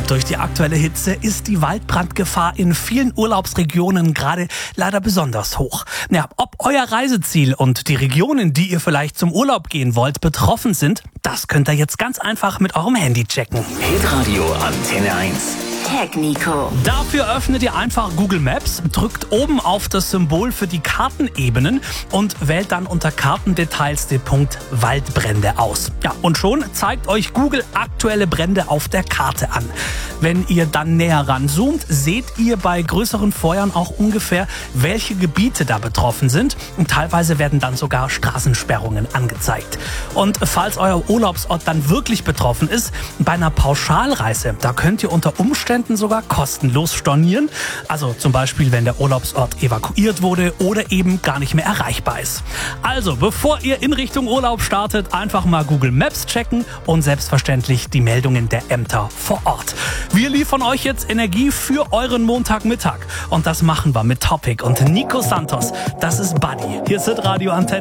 Durch die aktuelle Hitze ist die Waldbrandgefahr in vielen Urlaubsregionen gerade leider besonders hoch. Ja, ob euer Reiseziel und die Regionen, die ihr vielleicht zum Urlaub gehen wollt, betroffen sind, das könnt ihr jetzt ganz einfach mit eurem Handy checken. Hitradio Antenne 1. Tag Nico. Dafür öffnet ihr einfach Google Maps, drückt oben auf das Symbol für die Kartenebenen und wählt dann unter Kartendetails den Punkt Waldbrände aus. Ja, und schon zeigt euch Google aktuelle Brände auf der Karte an. Wenn ihr dann näher ranzoomt, seht ihr bei größeren Feuern auch ungefähr, welche Gebiete da betroffen sind. Und teilweise werden dann sogar Straßensperrungen angezeigt. Und falls euer Urlaubsort dann wirklich betroffen ist, bei einer Pauschalreise, da könnt ihr unter Umständen sogar kostenlos stornieren. Also zum Beispiel, wenn der Urlaubsort evakuiert wurde oder eben gar nicht mehr erreichbar ist. Also, bevor ihr in Richtung Urlaub startet, einfach mal Google Maps checken und selbstverständlich die Meldungen der Ämter vor Ort. Wir liefern euch jetzt Energie für euren Montagmittag. Und das machen wir mit Topic und Nico Santos. Das ist Buddy. Hier ist Hitradio Antenne.